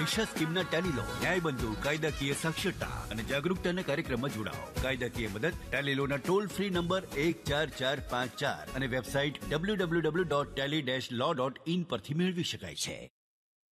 દિશા સ્કીમના Tally લો, ન્યાય બંધુ, કાયદાકીય સાક્ષરતા અને જાગરૂકતાના કાર્યક્રમમાં જોડાઓ. કાયદાકીય મદદ ટેલી લોના ટોલ ફ્રી નંબર 14454 અને વેબસાઇટ www.tally-law.in પરથી મેળવી શકાય છે.